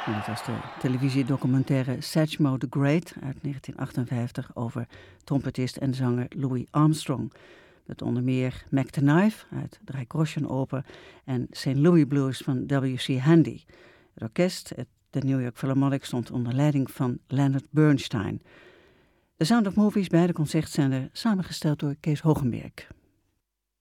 En dat was de televisiedocumentaire Satchmo the Great uit 1958 over trompetist en zanger Louis Armstrong. Met onder meer Mac the Knife uit Dreigroschenoper en St. Louis Blues van W.C. Handy. Het orkest, de New York Philharmonic, stond onder leiding van Leonard Bernstein. The Sound of Movies bij de Concertzender, samengesteld door Kees Hogenberg.